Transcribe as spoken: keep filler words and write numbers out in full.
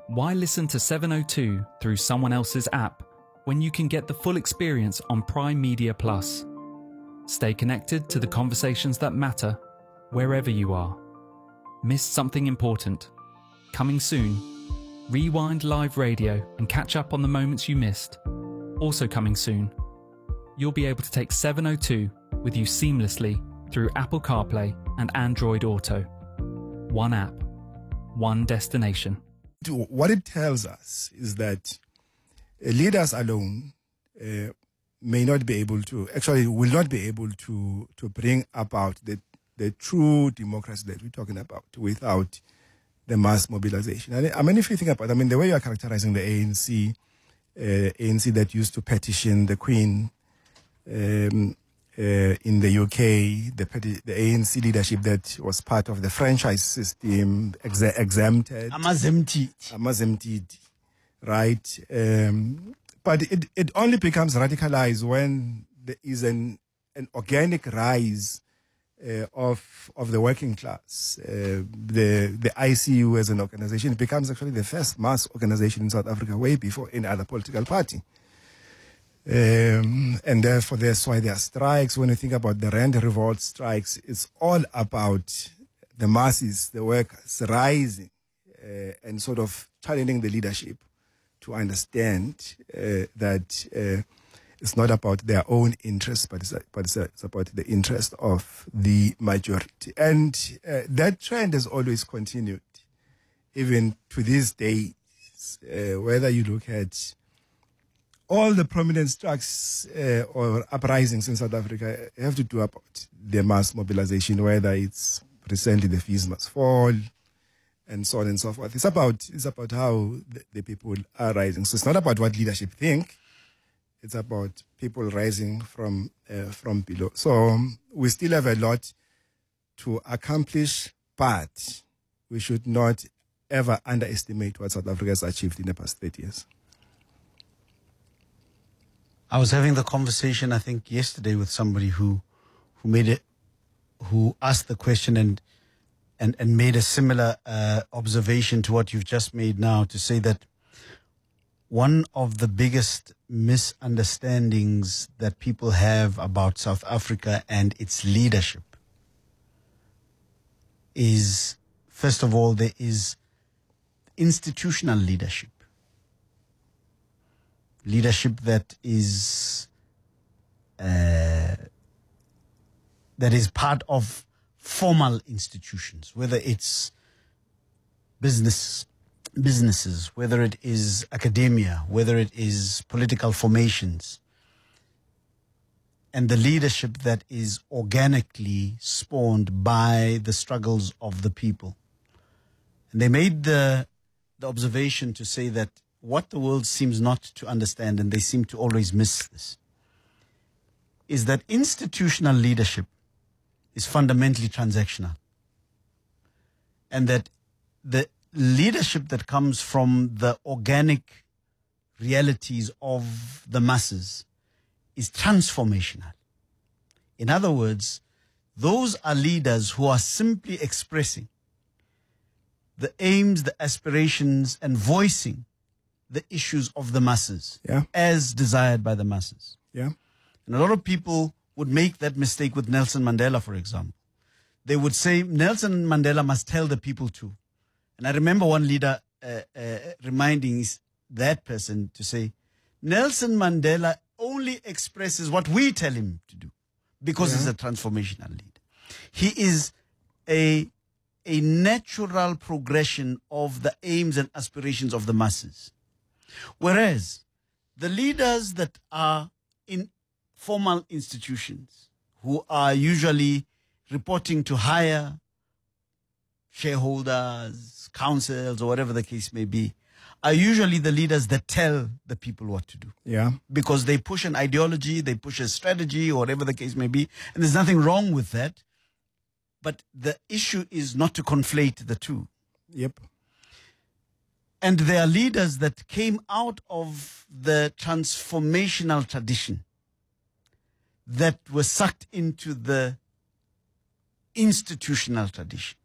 Why listen to seven oh two through someone else's app when you can get the full experience on Prime Media Plus? Stay connected to the conversations that matter wherever you are. Missed something important? Coming soon. Rewind live radio and catch up on the moments you missed. Also coming soon. You'll be able to take seven oh two with you seamlessly through Apple CarPlay and Android Auto. One app, one destination. What it tells us is that leaders alone uh, may not be able to, actually will not be able to, to bring about the, the true democracy that we're talking about without the mass mobilization. And I mean, if you think about it, I mean, the way you are characterizing the A N C, uh, A N C that used to petition the Queen um, uh, in the U K, the, peti- the A N C leadership that was part of the franchise system, ex- exempted. Amazemtid. Amazemtid, right? Um, but it, it only becomes radicalized when there is an, an organic rise uh, of of the working class. Uh, the the I C U as an organization becomes actually the first mass organization in South Africa, way before any other political party. Um, and therefore, that's why there are strikes. When you think about the Rand Revolt strikes, it's all about the masses, the workers rising uh, and sort of challenging the leadership to understand uh, that uh, it's not about their own interests, but it's, but it's, it's about the interest of the majority. And uh, that trend has always continued, even to these days, uh, whether you look at all the prominent strikes uh, or uprisings in South Africa have to do about the mass mobilization, whether it's recently the fees must fall and so on and so forth. It's about it's about how the, the people are rising. So it's not about what leadership think. It's about people rising from uh, from below. So um, we still have a lot to accomplish, but we should not ever underestimate what South Africa has achieved in the past thirty years. I was having the conversation, I think, yesterday with somebody who, who made it, who asked the question and and and made a similar uh, observation to what you've just made now, to say that one of the biggest misunderstandings that people have about South Africa and its leadership is, first of all, there is institutional leadership. Leadership that is uh, that is part of formal institutions, whether it's business businesses, whether it is academia, whether it is political formations, and the leadership that is organically spawned by the struggles of the people. And they made the the observation to say that what the world seems not to understand, and they seem to always miss this, is that institutional leadership is fundamentally transactional. And that the leadership that comes from the organic realities of the masses is transformational. In other words, those are leaders who are simply expressing the aims, the aspirations, and voicing the issues of the masses, yeah, as desired by the masses. Yeah. And a lot of people would make that mistake with Nelson Mandela, for example. They would say Nelson Mandela must tell the people to. And I remember one leader uh, uh, reminding that person to say, Nelson Mandela only expresses what we tell him to do, because yeah. he's a transformational leader. He is a, a natural progression of the aims and aspirations of the masses. Whereas the leaders that are in formal institutions, who are usually reporting to higher shareholders, councils, or whatever the case may be, are usually the leaders that tell the people what to do. Yeah. Because they push an ideology, they push a strategy, or whatever the case may be, and there's nothing wrong with that. But the issue is not to conflate the two. Yep. And there are leaders that came out of the transformational tradition that were sucked into the institutional tradition.